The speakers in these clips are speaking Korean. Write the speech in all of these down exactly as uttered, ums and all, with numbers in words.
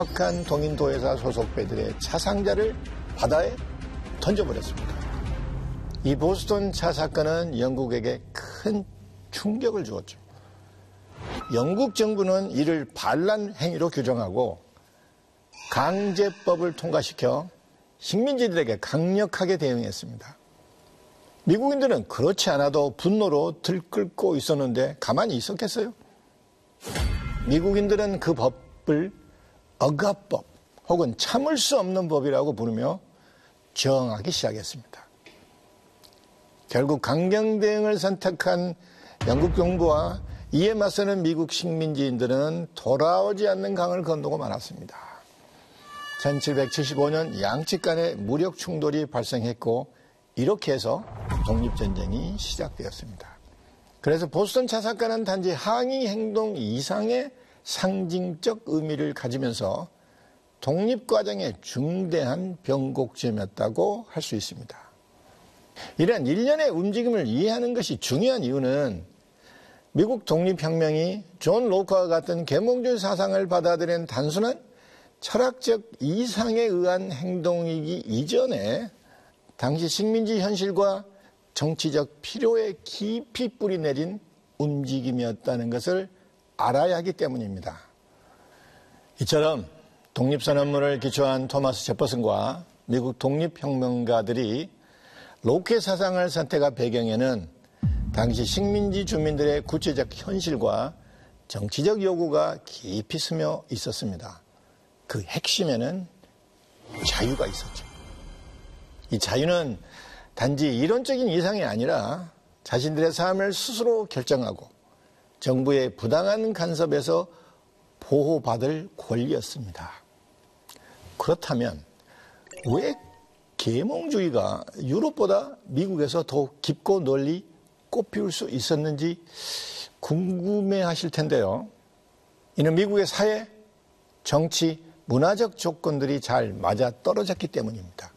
한 동인도회사 소속 배들의 차 상자를 바다에 던져버렸습니다. 이 보스턴 차 사건은 영국에게 큰 충격을 주었죠. 영국 정부는 이를 반란 행위로 규정하고 강제법을 통과시켜 식민지들에게 강력하게 대응했습니다. 미국인들은 그렇지 않아도 분노로 들끓고 있었는데 가만히 있었겠어요? 미국인들은 그 법을 억압법 혹은 참을 수 없는 법이라고 부르며 저항하기 시작했습니다. 결국 강경 대응을 선택한 영국 정부와 이에 맞서는 미국 식민지인들은 돌아오지 않는 강을 건너고 말았습니다. 천칠백칠십오 년 양측 간의 무력 충돌이 발생했고 이렇게 해서 독립전쟁이 시작되었습니다. 그래서 보스턴 차 사건은 단지 항의 행동 이상의 상징적 의미를 가지면서 독립과정의 중대한 변곡점이었다고 할 수 있습니다. 이러한 일련의 움직임을 이해하는 것이 중요한 이유는 미국 독립혁명이 존 로커와 같은 계몽주의 사상을 받아들인 단순한 철학적 이상에 의한 행동이기 이전에 당시 식민지 현실과 정치적 필요에 깊이 뿌리내린 움직임이었다는 것을 알아야 하기 때문입니다. 이처럼 독립선언문을 기초한 토마스 제퍼슨과 미국 독립혁명가들이 로크의 사상을 선택한 배경에는 당시 식민지 주민들의 구체적 현실과 정치적 요구가 깊이 스며 있었습니다. 그 핵심에는 자유가 있었죠. 이 자유는 단지 이론적인 이상이 아니라 자신들의 삶을 스스로 결정하고 정부의 부당한 간섭에서 보호받을 권리였습니다. 그렇다면 왜 계몽주의가 유럽보다 미국에서 더욱 깊고 널리 꽃피울 수 있었는지 궁금해하실 텐데요. 이는 미국의 사회, 정치, 문화적 조건들이 잘 맞아떨어졌기 때문입니다.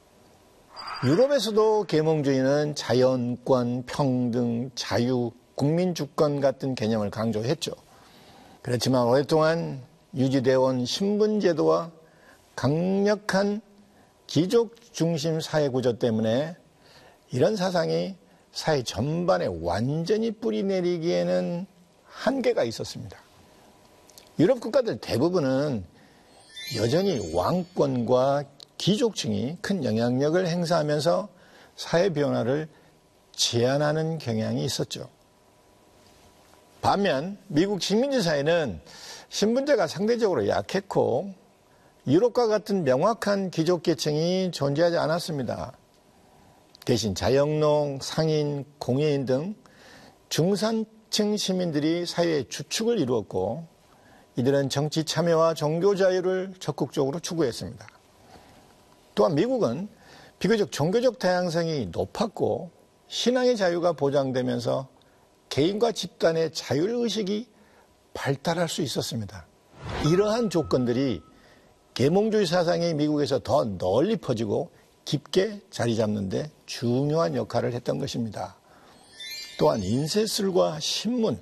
유럽에서도 계몽주의는 자연권, 평등, 자유, 국민주권 같은 개념을 강조했죠. 그렇지만 오랫동안 유지되어 온 신분제도와 강력한 귀족 중심 사회 구조 때문에 이런 사상이 사회 전반에 완전히 뿌리내리기에는 한계가 있었습니다. 유럽 국가들 대부분은 여전히 왕권과 귀족층이 큰 영향력을 행사하면서 사회 변화를 제한하는 경향이 있었죠. 반면 미국 식민지 사회는 신분제가 상대적으로 약했고 유럽과 같은 명확한 귀족계층이 존재하지 않았습니다. 대신 자영농, 상인, 공예인 등 중산층 시민들이 사회의 주축을 이루었고 이들은 정치 참여와 종교 자유를 적극적으로 추구했습니다. 또한 미국은 비교적 종교적 다양성이 높았고 신앙의 자유가 보장되면서 개인과 집단의 자율의식이 발달할 수 있었습니다. 이러한 조건들이 계몽주의 사상이 미국에서 더 널리 퍼지고 깊게 자리 잡는 데 중요한 역할을 했던 것입니다. 또한 인쇄술과 신문,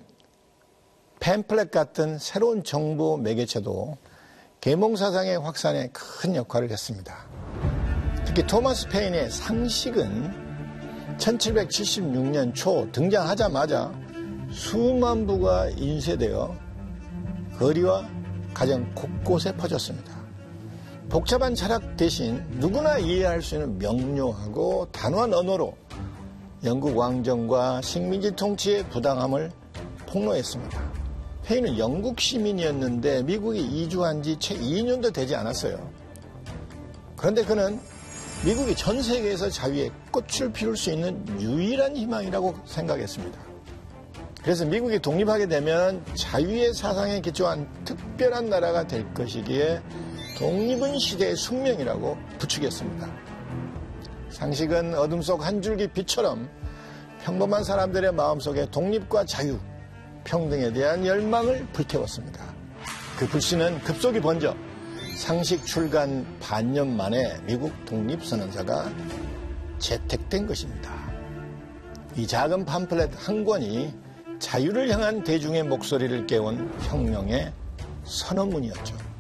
팸플렛 같은 새로운 정보 매개체도 계몽 사상의 확산에 큰 역할을 했습니다. 특히 토마스 페인의 상식은 천칠백칠십육 년 초 등장하자마자 수만 부가 인쇄되어 거리와 가정 곳곳에 퍼졌습니다. 복잡한 철학 대신 누구나 이해할 수 있는 명료하고 단호한 언어로 영국 왕정과 식민지 통치의 부당함을 폭로했습니다. 페인은 영국 시민이었는데 미국에 이주한 지 채 이 년도 되지 않았어요. 그런데 그는 미국이 전 세계에서 자유의 꽃을 피울 수 있는 유일한 희망이라고 생각했습니다. 그래서 미국이 독립하게 되면 자유의 사상에 기초한 특별한 나라가 될 것이기에 독립은 시대의 숙명이라고 부추겼습니다. 상식은 어둠 속 한 줄기 빛처럼 평범한 사람들의 마음속에 독립과 자유, 평등에 대한 열망을 불태웠습니다. 그 불씨는 급속히 번져 상식 출간 반년 만에 미국 독립선언서가 채택된 것입니다. 이 작은 팜플렛 한 권이 자유를 향한 대중의 목소리를 깨운 혁명의 선언문이었죠.